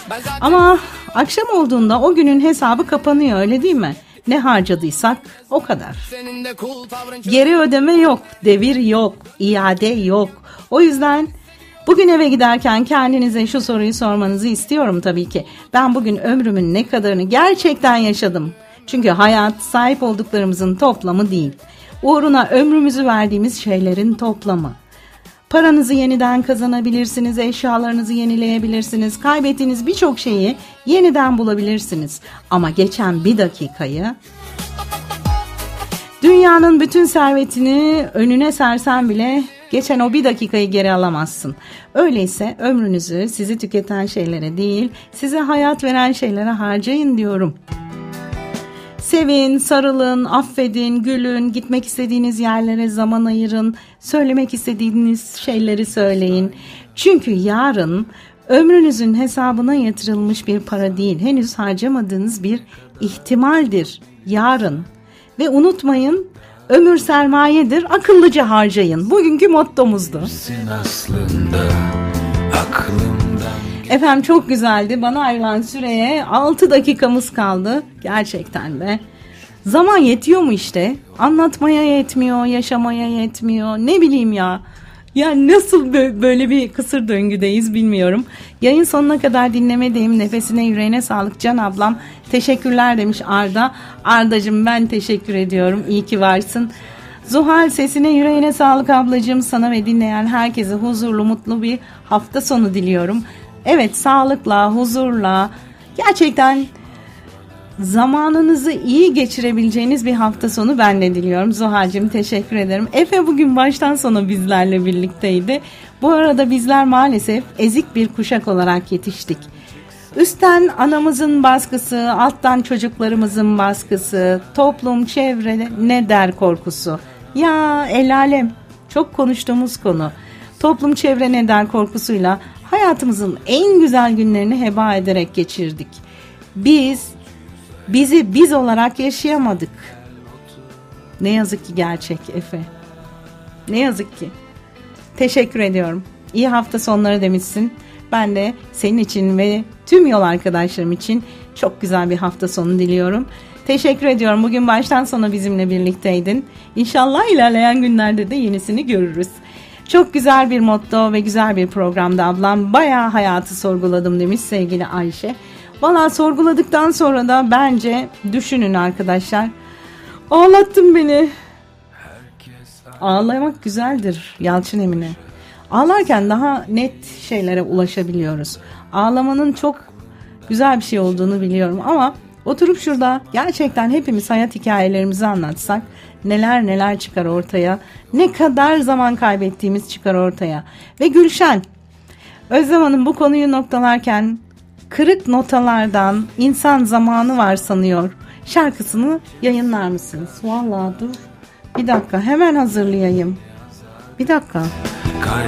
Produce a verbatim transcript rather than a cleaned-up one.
Ama akşam olduğunda o günün hesabı kapanıyor, öyle değil mi? Ne harcadıysak o kadar. Geri ödeme yok, devir yok, iade yok. O yüzden bugün eve giderken kendinize şu soruyu sormanızı istiyorum tabii ki. Ben bugün ömrümün ne kadarını gerçekten yaşadım? Çünkü hayat sahip olduklarımızın toplamı değil. Uğruna ömrümüzü verdiğimiz şeylerin toplamı. Paranızı yeniden kazanabilirsiniz, eşyalarınızı yenileyebilirsiniz, kaybettiğiniz birçok şeyi yeniden bulabilirsiniz. Ama geçen bir dakikayı, dünyanın bütün servetini önüne sersen bile geçen o bir dakikayı geri alamazsın. Öyleyse ömrünüzü sizi tüketen şeylere değil, size hayat veren şeylere harcayın diyorum. Sevin, sarılın, affedin, gülün, gitmek istediğiniz yerlere zaman ayırın, söylemek istediğiniz şeyleri söyleyin. Çünkü yarın ömrünüzün hesabına yatırılmış bir para değil, henüz harcamadığınız bir ihtimaldir yarın. Ve unutmayın, ömür sermayedir, akıllıca harcayın. Bugünkü mottomuzdu. Aslında aklımdan... Efendim çok güzeldi. Bana ayrılan süreye altı dakikamız kaldı. Gerçekten de. Zaman yetiyor mu işte? Anlatmaya yetmiyor, yaşamaya yetmiyor. Ne bileyim ya. Ya nasıl böyle bir kısır döngüdeyiz bilmiyorum. Yayın sonuna kadar dinlemedeyim. Nefesine yüreğine sağlık Can ablam. Teşekkürler demiş Arda. Ardacığım ben teşekkür ediyorum. İyi ki varsın. Zuhal sesine yüreğine sağlık ablacığım. Sana ve dinleyen herkese huzurlu mutlu bir hafta sonu diliyorum. Evet, sağlıkla, huzurla, gerçekten zamanınızı iyi geçirebileceğiniz bir hafta sonu ben de diliyorum. Zuhal'cığım teşekkür ederim. Efe bugün baştan sona bizlerle birlikteydi. Bu arada bizler maalesef ezik bir kuşak olarak yetiştik. Üstten anamızın baskısı, alttan çocuklarımızın baskısı, toplum, çevre ne der korkusu. Ya el alem, çok konuştuğumuz konu. Toplum, çevre ne der korkusuyla hayatımızın en güzel günlerini heba ederek geçirdik. Biz, bizi biz olarak yaşayamadık. Ne yazık ki gerçek Efe. Ne yazık ki. Teşekkür ediyorum. İyi hafta sonları demişsin. Ben de senin için ve tüm yol arkadaşlarım için çok güzel bir hafta sonu diliyorum. Teşekkür ediyorum. Bugün baştan sona bizimle birlikteydin. İnşallah ilerleyen günlerde de yenisini görürüz. Çok güzel bir motto ve güzel bir programda ablam. Bayağı hayatı sorguladım demiş sevgili Ayşe. Valla sorguladıktan sonra da bence düşünün arkadaşlar. Ağlattın beni. Ağlamak güzeldir Yalçın Emine. Ağlarken daha net şeylere ulaşabiliyoruz. Ağlamanın çok güzel bir şey olduğunu biliyorum ama oturup şurada gerçekten hepimiz hayat hikayelerimizi anlatsak neler neler çıkar ortaya. Ne kadar zaman kaybettiğimiz çıkar ortaya. Ve Gülşen, Özlem Hanım bu konuyu noktalarken kırık notalardan insan zamanı var sanıyor şarkısını yayınlar mısınız? Vallahi dur bir dakika hemen hazırlayayım. Bir dakika.